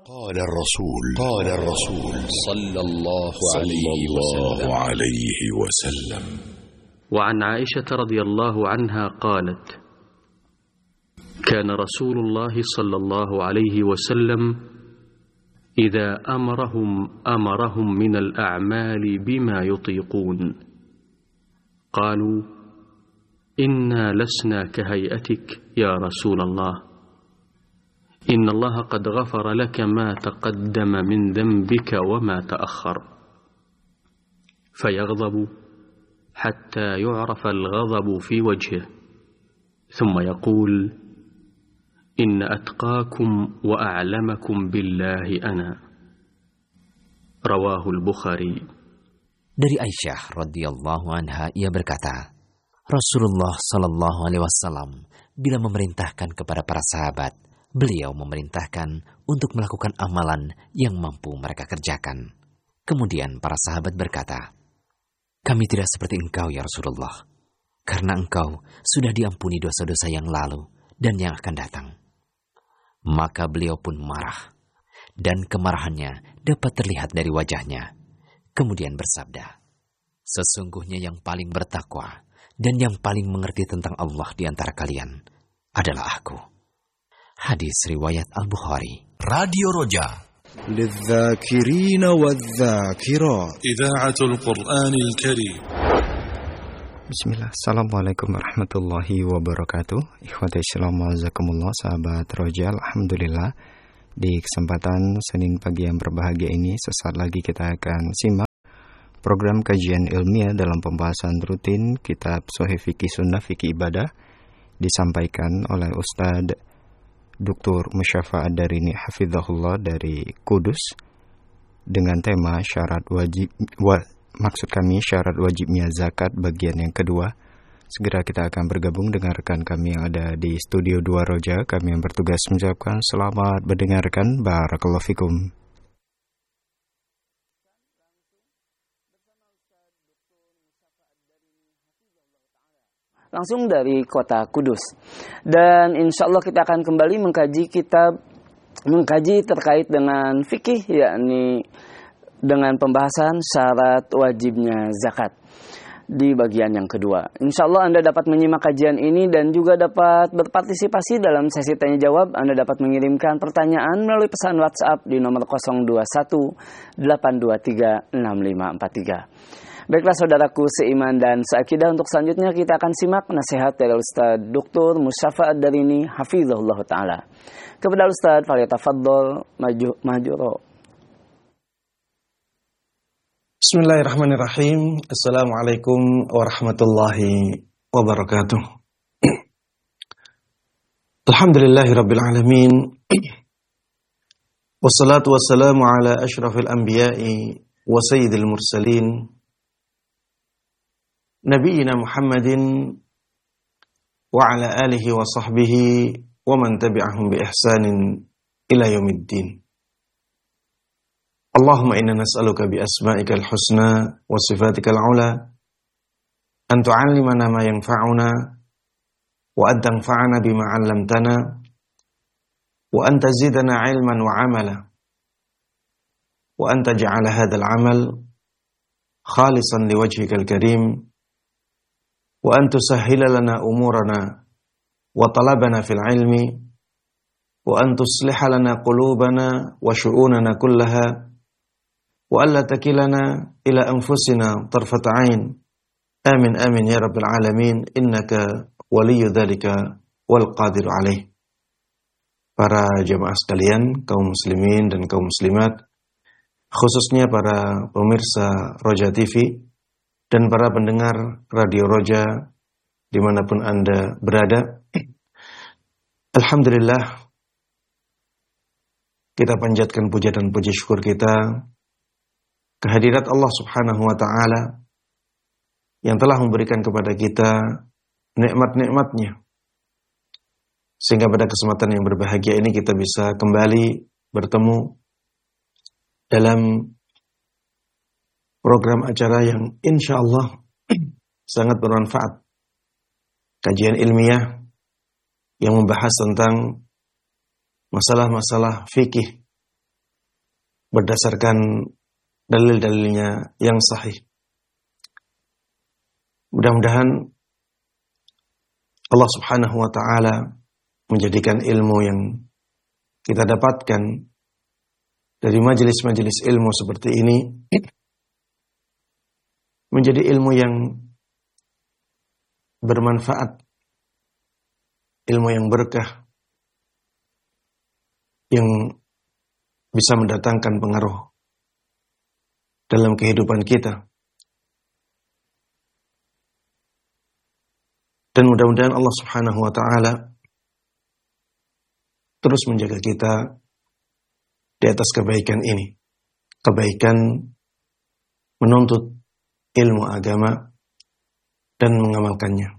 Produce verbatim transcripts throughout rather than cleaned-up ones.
قال الرسول قال الرسول صلى الله عليه وسلم. وعن عائشة رضي الله عنها قالت: كان رسول الله صلى الله عليه وسلم إذا أمرهم أمرهم من الأعمال بما يطيقون. قالوا: إنا لسنا كهيئتك يا رسول الله، إن الله قد غفر لك ما تقدم من ذنبك وما تأخر. فيغضب حتى يعرف الغضب في وجهه، ثم يقول: إن أتقاكم وأعلمكم بالله أنا. رواه البخاري. Dari Aisyah radhiyallahu anha, ia berkata, Rasulullah sallallahu alaihi wasallam bila memerintahkan kepada para sahabat, beliau memerintahkan untuk melakukan amalan yang mampu mereka kerjakan. Kemudian para sahabat berkata, kami tidak seperti engkau ya Rasulullah, karena engkau sudah diampuni dosa-dosa yang lalu dan yang akan datang. Maka beliau pun marah, dan kemarahannya dapat terlihat dari wajahnya. Kemudian bersabda, sesungguhnya yang paling bertakwa dan yang paling mengerti tentang Allah di antara kalian adalah aku. Hadis riwayat Al-Bukhari. Radio Roja للذاكرين والذاكرات إذاعة القرآن الكريم. Bismillah. Assalamualaikum warahmatullahi wabarakatuh. Ikhwati Islam wazakumullah, sahabat Roja. Alhamdulillah, di kesempatan Senin pagi yang berbahagia ini, sesaat lagi kita akan simak program kajian ilmiah dalam pembahasan rutin kitab Sahih Fikih Sunnah Fikih Ibadah, disampaikan oleh Ustadz Doktor Musyafa Ad-Darini Hafizahullah dari Kudus, dengan tema syarat wajib wa, maksud kami syarat wajibnya zakat bagian yang kedua. Segera kita akan bergabung dengan rekan kami yang ada di studio dua Roja. Kami yang bertugas mengucapkan selamat mendengarkan. Barakallahu fikum. Langsung dari kota Kudus. Dan insya Allah kita akan kembali mengkaji kitab, mengkaji terkait dengan fikih, yakni dengan pembahasan syarat wajibnya zakat di bagian yang kedua. Insya Allah Anda dapat menyimak kajian ini dan juga dapat berpartisipasi dalam sesi tanya jawab. Anda dapat mengirimkan pertanyaan melalui pesan WhatsApp di nomor nol dua satu delapan dua tiga enam lima empat tiga. Baiklah saudaraku seiman dan seakidah, untuk selanjutnya kita akan simak nasihat dari Ustaz Doktor Musyafa Ad-Darini Hafizahullah Ta'ala. Kepada Ustaz, falyatafaddal majuro. Bismillahirrahmanirrahim. Assalamualaikum warahmatullahi wabarakatuh. Alhamdulillahi rabbil alamin. Wassalatu wassalamu ala ashrafil anbiya'i wa sayyidil mursalin, Nabiyyina Muhammadin wa ala alihi wa sahbihi wa man tabi'ahum bi ihsanin ila yaumiddin. Allahumma inna nas'aluka bi asma'ikal husna wa sifatikal ula an tu'allimana ma yanfa'una wa an tanfa'ana bima 'allamtana wa an tazidana 'ilman wa 'amala wa an taj'ala hadzal 'amal khalisan liwajhikal karim wa an tusahhila lana umurana wa talabana fil ilmi wa an tusliha lana qulubana wa syu'unana kullaha wa alla takilana ila anfusina tarfata ain. Amin amin ya rabbil alamin, innaka waliyyu dzalika wal qadiru alaih. Para jemaah sekalian, kaum muslimin dan kaum muslimat, khususnya para pemirsa Roja T V dan para pendengar Radio Roja dimanapun Anda berada, alhamdulillah, kita panjatkan puja dan puji syukur kita kehadirat Allah Subhanahu wa Ta'ala yang telah memberikan kepada kita nikmat-nikmatnya, sehingga pada kesempatan yang berbahagia ini kita bisa kembali bertemu dalam program acara yang insya Allah sangat bermanfaat, kajian ilmiah yang membahas tentang masalah-masalah fikih berdasarkan dalil-dalilnya yang sahih. Mudah-mudahan Allah Subhanahu wa ta'ala menjadikan ilmu yang kita dapatkan dari majelis-majelis ilmu seperti ini menjadi ilmu yang bermanfaat, ilmu yang berkah, yang bisa mendatangkan pengaruh dalam kehidupan kita. Dan mudah-mudahan Allah Subhanahu wa ta'ala terus menjaga kita di atas kebaikan ini. Kebaikan menuntut ilmu agama dan mengamalkannya.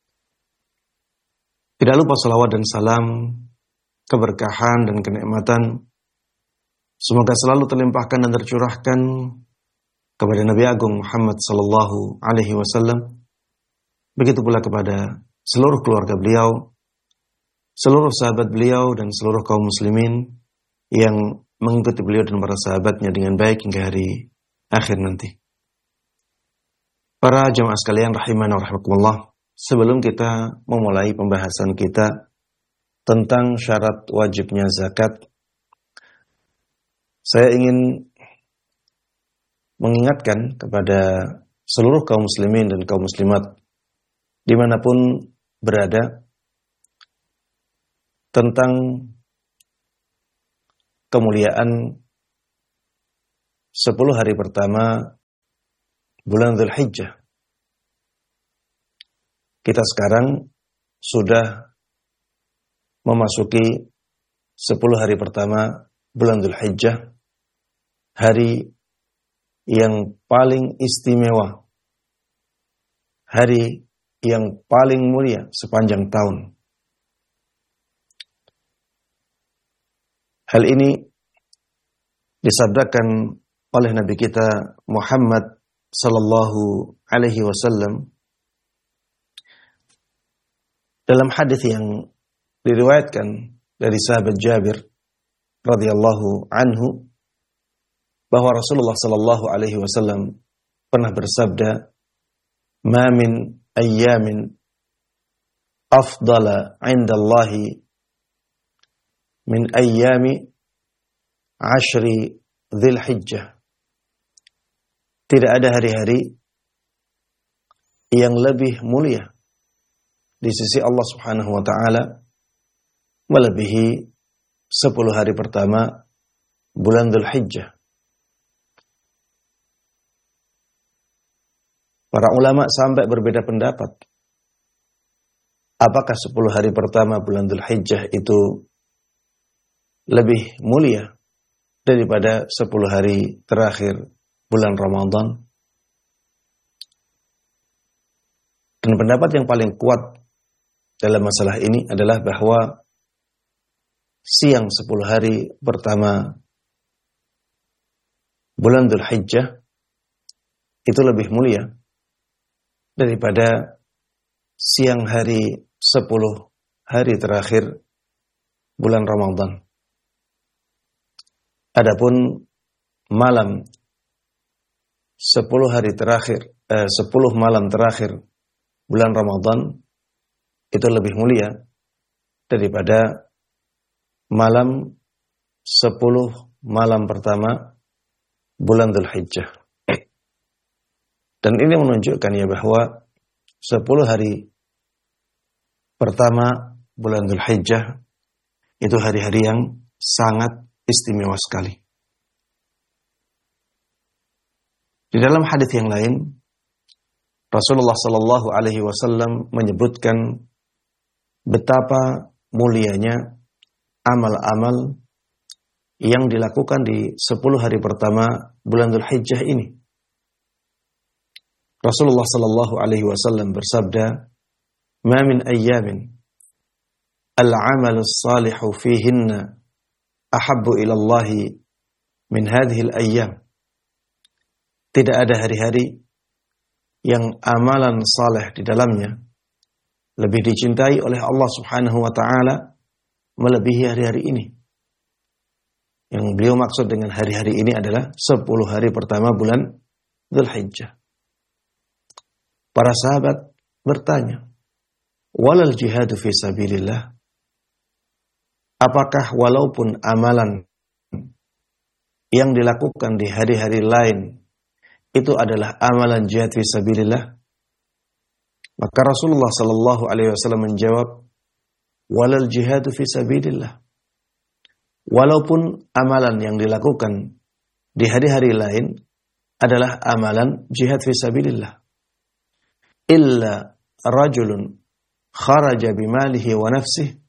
Tidak lupa salawat dan salam, keberkahan dan kenikmatan semoga selalu terlimpahkan dan tercurahkan kepada Nabi Agung Muhammad sallallahu alaihi wasallam. Begitu pula kepada seluruh keluarga beliau, seluruh sahabat beliau dan seluruh kaum muslimin yang mengikuti beliau dan para sahabatnya dengan baik hingga hari akhir nanti. Para jemaah sekalian rahimana wa rahimakumullah, sebelum kita memulai pembahasan kita tentang syarat wajibnya zakat, saya ingin mengingatkan kepada seluruh kaum muslimin dan kaum muslimat dimanapun berada tentang kemuliaan sepuluh hari pertama bulan Dzulhijjah. Kita sekarang sudah memasuki sepuluh hari pertama bulan Dzulhijjah, hari yang paling istimewa, hari yang paling mulia sepanjang tahun. Hal ini disabdakan oleh Nabi kita Muhammad sallallahu alaihi wasallam dalam hadis yang diriwayatkan dari sahabat Jabir radhiyallahu anhu bahwa Rasulullah sallallahu alaihi wasallam pernah bersabda, "Ma min ayyamin afdala 'inda Allahi min ayyami ashri Dzulhijjah." Tidak ada hari-hari yang lebih mulia di sisi Allah Subhanahu wa taala melebihi sepuluh hari pertama bulan Dzulhijjah. Para ulama sampai berbeda pendapat. Apakah sepuluh hari pertama bulan Dzulhijjah itu lebih mulia daripada sepuluh hari terakhir bulan Ramadan? Dan pendapat yang paling kuat dalam masalah ini adalah bahwa siang sepuluh hari pertama bulan Dzulhijjah itu lebih mulia daripada siang hari sepuluh hari terakhir bulan Ramadan. Adapun malam sepuluh hari terakhir, eh, sepuluh malam terakhir bulan Ramadan itu lebih mulia daripada malam sepuluh malam pertama bulan Dzulhijjah. Dan ini menunjukkan ya bahwa sepuluh hari pertama bulan Dzulhijjah itu hari-hari yang sangat istimewa sekali. Di dalam hadis yang lain, Rasulullah sallallahu alaihi wasallam menyebutkan betapa mulianya amal-amal yang dilakukan di sepuluh hari pertama bulan Dzulhijjah ini. Rasulullah sallallahu alaihi wasallam bersabda, "Ma min ayyamin al-'amalu as-salihu fihinna ahabbu ila Allah min hadhihi al-ayyam." Tidak ada hari-hari yang amalan saleh di dalamnya lebih dicintai oleh Allah Subhanahu wa taala melebihi hari-hari ini. Yang beliau maksud dengan hari-hari ini adalah sepuluh hari pertama bulan Dzulhijjah. Para sahabat bertanya, walal jihadu fi sabilillah, apakah walaupun amalan yang dilakukan di hari-hari lain itu adalah amalan jihad fi sabilillah? Maka Rasulullah sallallahu alaihi wasallam menjawab, walal jihadu fi sabilillah. Walaupun amalan yang dilakukan di hari-hari lain adalah amalan jihad fi sabilillah. Illa rajulun kharaja bimalihi wa nafsihi